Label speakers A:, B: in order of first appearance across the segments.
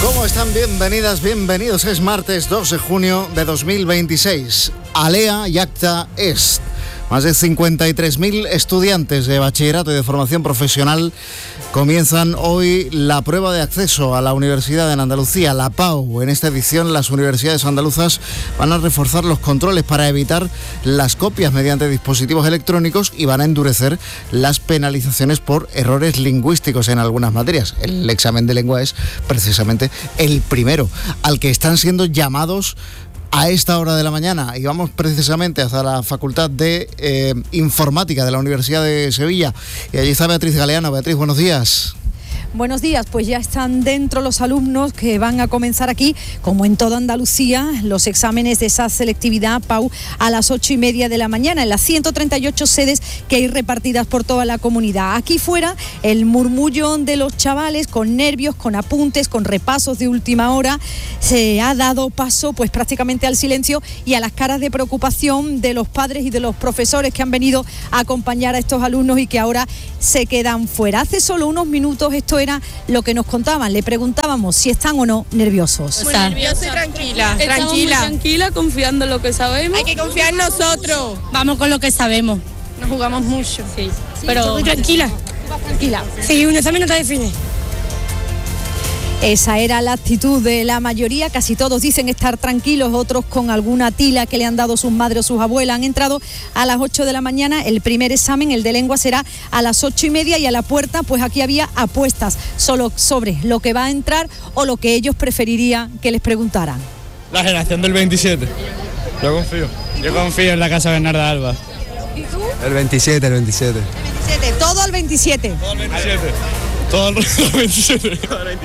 A: ¿Cómo están? Bienvenidas, bienvenidos. Es martes 2 de junio de 2026. Alea y Acta Est. Más de 53.000 estudiantes de bachillerato y de formación profesional comienzan hoy la prueba de acceso a la Universidad de Andalucía, la PAU. En esta edición, las universidades andaluzas van a reforzar los controles para evitar las copias mediante dispositivos electrónicos y van a endurecer las penalizaciones por errores lingüísticos en algunas materias. El examen de lengua es precisamente el primero al que están siendo llamados a esta hora de la mañana, y vamos precisamente hasta la Facultad de Informática de la Universidad de Sevilla. Y allí está Beatriz Galeano. Beatriz, buenos días.
B: Buenos días, pues ya están dentro los alumnos que van a comenzar aquí, como en toda Andalucía, los exámenes de esa selectividad PAU a las 8:30 de la mañana, en las 138 sedes que hay repartidas por toda la comunidad. Aquí fuera, el murmullo de los chavales, con nervios, con apuntes, con repasos de última hora, se ha dado paso pues prácticamente al silencio y a las caras de preocupación de los padres y de los profesores que han venido a acompañar a estos alumnos y que ahora se quedan fuera. Hace solo unos minutos esto era lo que nos contaban, le preguntábamos si están o no nerviosos.
C: Muy nerviosa y tranquila. Estamos muy tranquila, confiando en lo que sabemos.
D: Hay que confiar en nosotros.
C: Vamos con lo que sabemos.
D: Nos jugamos mucho.
C: Sí, pero
D: muy tranquila.
B: Tranquila.
D: Sí, un examen no te define.
B: Esa era la actitud de la mayoría, casi todos dicen estar tranquilos, otros con alguna tila que le han dado sus madres o sus abuelas. Han entrado a las 8 de la mañana, el primer examen, el de lengua, será a las 8:30 y a la puerta pues aquí había apuestas solo sobre lo que va a entrar o lo que ellos preferirían que les preguntaran.
E: La generación del 27, yo confío en la Casa Bernarda Alba.
B: ¿Y tú?
F: El 27.
B: El 27, todo al 27.
E: Todo el 27.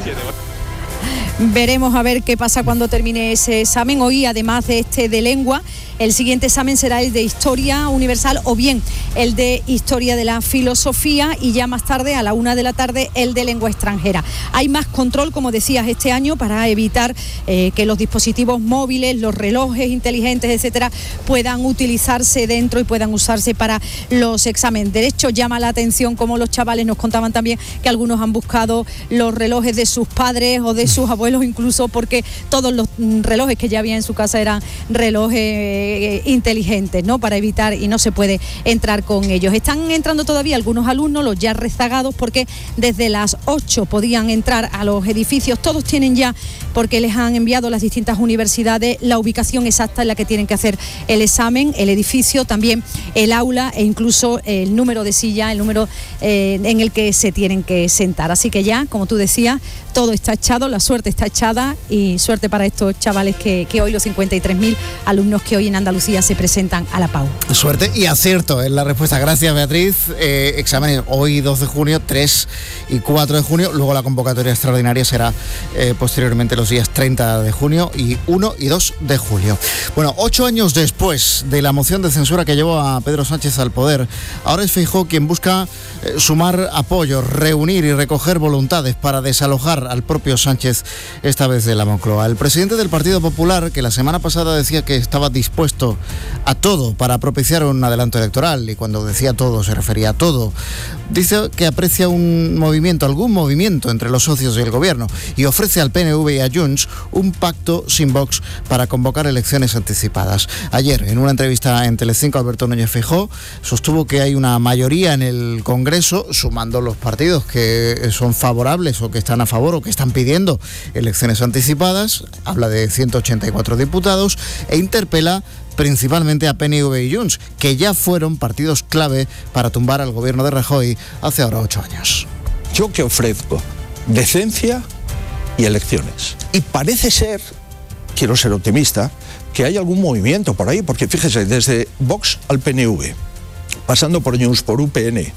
B: Veremos a ver qué pasa cuando termine ese examen. Hoy, además de este de lengua, el siguiente examen será el de Historia Universal o bien el de Historia de la Filosofía y ya más tarde, a la 1 de la tarde, el de Lengua Extranjera. Hay más control, como decías, este año para evitar que los dispositivos móviles, los relojes inteligentes, etcétera, puedan utilizarse dentro y puedan usarse para los exámenes. De hecho, llama la atención como los chavales nos contaban también que algunos han buscado los relojes de sus padres o de sus abuelos, incluso porque todos los relojes que ya había en su casa eran relojes inteligentes, ¿no? Para evitar, y no se puede entrar con ellos. Están entrando todavía algunos alumnos, los ya rezagados, porque desde las 8 podían entrar a los edificios. Todos tienen ya, porque les han enviado las distintas universidades, la ubicación exacta en la que tienen que hacer el examen, el edificio, también el aula e incluso el número de silla, el número en el que se tienen que sentar. Así que ya, como tú decías, todo está echado, la suerte está echada, y suerte para estos chavales que hoy, los 53.000 alumnos que hoy en Andalucía se presentan a la PAU.
A: Suerte y acierto en la respuesta. Gracias, Beatriz. Exámenes hoy 2 de junio, 3 y 4 de junio. Luego la convocatoria extraordinaria será posteriormente los días 30 de junio y 1 y 2 de julio. Bueno, 8 años después de la moción de censura que llevó a Pedro Sánchez al poder, ahora es Feijóo quien busca sumar apoyos, reunir y recoger voluntades para desalojar al propio Sánchez, esta vez de la Moncloa. El presidente del Partido Popular, que la semana pasada decía que estaba dispuesto a todo para propiciar un adelanto electoral, y cuando decía todo se refería a todo, dice que aprecia algún movimiento entre los socios y el gobierno, y ofrece al PNV y a Junts un pacto sin Vox para convocar elecciones anticipadas. Ayer, en una entrevista en Telecinco, Alberto Núñez Feijóo sostuvo que hay una mayoría en el Congreso, sumando los partidos que son favorables o que están a favor o que están pidiendo elecciones anticipadas. Habla de 184 diputados e interpela principalmente a PNV y Junts, que ya fueron partidos clave para tumbar al gobierno de Rajoy hace ahora 8 años.
G: Yo que ofrezco decencia y elecciones. Y parece ser, quiero ser optimista, que hay algún movimiento por ahí, porque fíjese, desde Vox al PNV, pasando por Junts, por UPN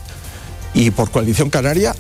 G: y por Coalición Canaria,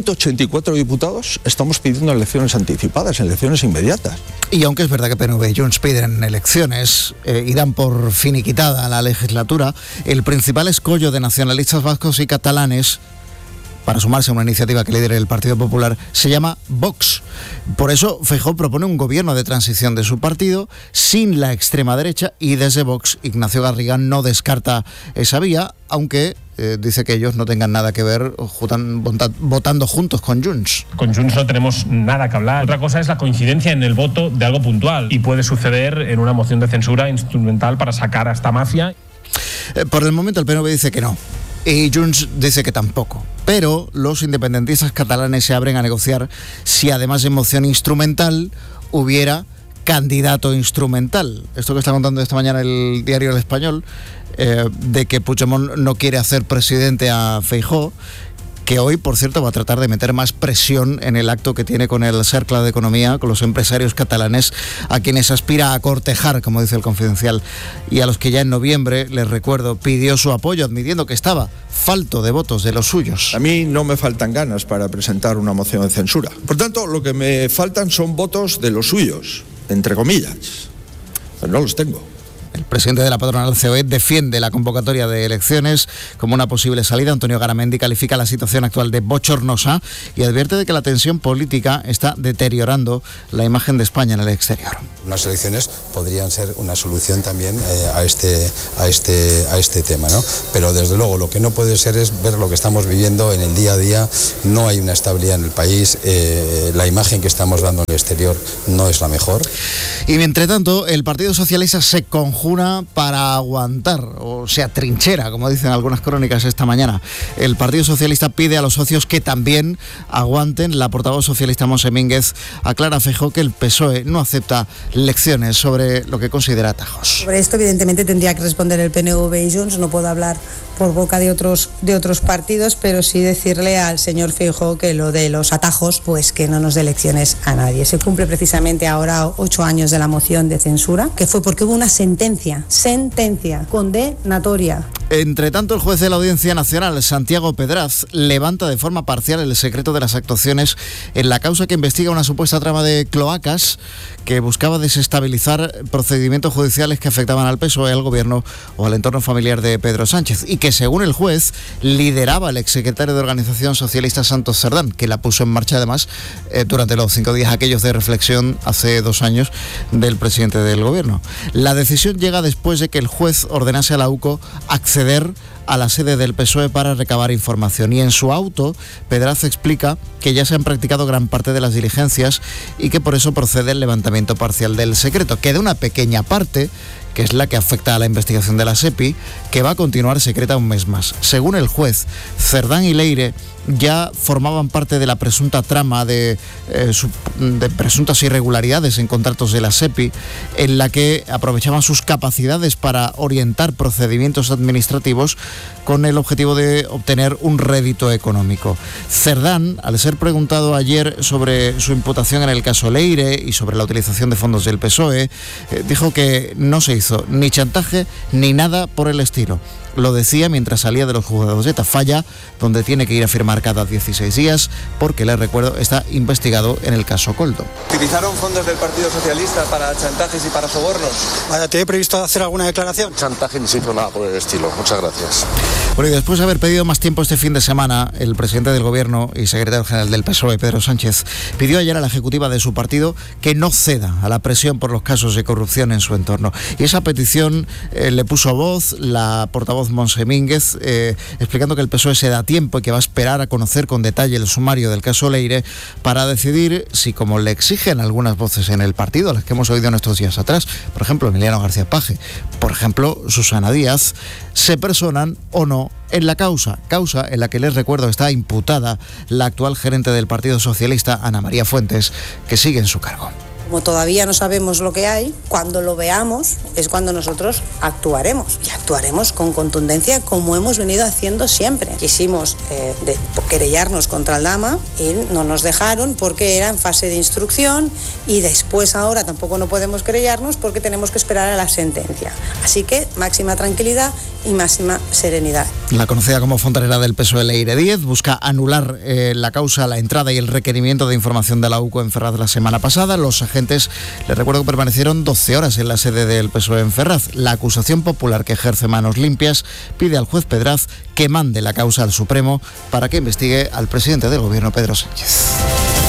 G: 184 diputados estamos pidiendo elecciones anticipadas, elecciones inmediatas.
A: Y aunque es verdad que PNV y Junts piden elecciones y dan por finiquitada la legislatura, el principal escollo de nacionalistas vascos y catalanes para sumarse a una iniciativa que lidera el Partido Popular se llama Vox. Por eso Feijóo propone un gobierno de transición de su partido sin la extrema derecha, y desde Vox Ignacio Garriga no descarta esa vía, aunque dice que ellos no tengan nada que ver votando juntos con Junts.
F: Con Junts no tenemos nada que hablar. Otra cosa es la coincidencia en el voto de algo puntual y puede suceder en una moción de censura instrumental para sacar a esta mafia.
A: Por el momento el PNV dice que no y Junts dice que tampoco, pero los independentistas catalanes se abren a negociar si además de moción instrumental hubiera candidato instrumental. Esto que está contando esta mañana el diario El Español, de que Puigdemont no quiere hacer presidente a Feijóo, que hoy, por cierto, va a tratar de meter más presión en el acto que tiene con el Cercle de Economía, con los empresarios catalanes, a quienes aspira a cortejar, como dice el Confidencial, y a los que ya en noviembre, les recuerdo, pidió su apoyo, admitiendo que estaba falto de votos de los suyos.
G: A mí no me faltan ganas para presentar una moción de censura. Por tanto, lo que me faltan son votos de los suyos, entre comillas. Pero no los tengo.
A: El presidente de la patronal COE defiende la convocatoria de elecciones como una posible salida. Antonio Garamendi califica la situación actual de bochornosa y advierte de que la tensión política está deteriorando la imagen de España en el exterior.
H: Unas elecciones podrían ser una solución también a este tema, ¿no? Pero desde luego lo que no puede ser es ver lo que estamos viviendo en el día a día. No hay una estabilidad en el país, la imagen que estamos dando en el exterior no es la mejor.
A: Y mientras tanto, el Partido Socialista se conjura para aguantar, o sea, trinchera, como dicen algunas crónicas esta mañana. El Partido Socialista pide a los socios que también aguanten. La portavoz socialista Montse Mínguez aclara a Feijóo que el PSOE no acepta lecciones sobre lo que considera atajos.
I: Sobre esto, evidentemente, tendría que responder el PNV y Junts. No puedo hablar por boca de otros partidos, pero sí decirle al señor Feijóo que lo de los atajos, pues que no nos dé lecciones a nadie. Se cumple precisamente ahora 8 años de la moción de censura, que fue porque hubo una sentencia condenatoria.
A: Entre tanto, el juez de la Audiencia Nacional, Santiago Pedraz, levanta de forma parcial el secreto de las actuaciones en la causa que investiga una supuesta trama de cloacas que buscaba desestabilizar procedimientos judiciales que afectaban al PSOE, al gobierno o al entorno familiar de Pedro Sánchez, y que, según el juez, lideraba el exsecretario de Organización Socialista Santos Cerdán, que la puso en marcha además durante los 5 días aquellos de reflexión hace 2 años del presidente del gobierno. La decisión llega después de que el juez ordenase a la UCO acceder a la sede del PSOE para recabar información, y en su auto Pedraz explica que ya se han practicado gran parte de las diligencias y que por eso procede el levantamiento parcial del secreto. Queda una pequeña parte, que es la que afecta a la investigación de la SEPI, que va a continuar secreta un mes más. Según el juez, Cerdán y Leire ya formaban parte de la presunta trama de presuntas irregularidades en contratos de la SEPI, en la que aprovechaban sus capacidades para orientar procedimientos administrativos con el objetivo de obtener un rédito económico. Cerdán, al ser preguntado ayer sobre su imputación en el caso Leire y sobre la utilización de fondos del PSOE, dijo que no se hizo ni chantaje ni nada por el estilo. Lo decía mientras salía de los juzgados de Tafalla, donde tiene que ir a firmar cada 16 días, porque, les recuerdo, está investigado en el caso Coldo.
J: ¿Utilizaron fondos del Partido Socialista para chantajes y para sobornos?
K: ¿Te he previsto hacer alguna declaración?
J: Chantaje ni se hizo nada por el estilo. Muchas gracias.
A: Bueno, y después de haber pedido más tiempo este fin de semana, el presidente del Gobierno y secretario general del PSOE, Pedro Sánchez, pidió ayer a la ejecutiva de su partido que no ceda a la presión por los casos de corrupción en su entorno. Y esa petición le puso voz la portavoz Montse Mínguez, explicando que el PSOE se da tiempo y que va a esperar a conocer con detalle el sumario del caso Leire para decidir si, como le exigen algunas voces en el partido, las que hemos oído en estos días atrás, por ejemplo Emiliano García Paje, por ejemplo Susana Díaz, se personan o no en la causa en la que, les recuerdo, está imputada la actual gerente del Partido Socialista, Ana María Fuentes, que sigue en su cargo.
I: Como todavía no sabemos lo que hay, cuando lo veamos es cuando nosotros actuaremos, y actuaremos con contundencia como hemos venido haciendo siempre. Quisimos querellarnos contra Aldama y no nos dejaron porque era en fase de instrucción, y después ahora tampoco no podemos querellarnos porque tenemos que esperar a la sentencia. Así que máxima tranquilidad y máxima serenidad.
A: La conocida como fontanera del PSOE, Leire Díez, busca anular la causa, la entrada y el requerimiento de información de la UCO en Ferraz la semana pasada. Los agentes, les recuerdo que permanecieron 12 horas en la sede del PSOE en Ferraz. La acusación popular, que ejerce manos limpias, pide al juez Pedraz que mande la causa al Supremo para que investigue al presidente del Gobierno, Pedro Sánchez.